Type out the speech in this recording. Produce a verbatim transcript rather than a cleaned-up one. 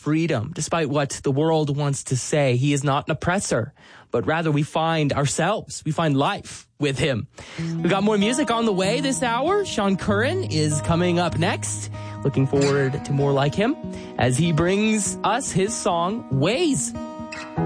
freedom. Despite what the world wants to say, he is not an oppressor, but rather we find ourselves, we find life with him. We got more music on the way this hour. Sean Curran is coming up next. Looking forward to more like him as he brings us his song, Ways.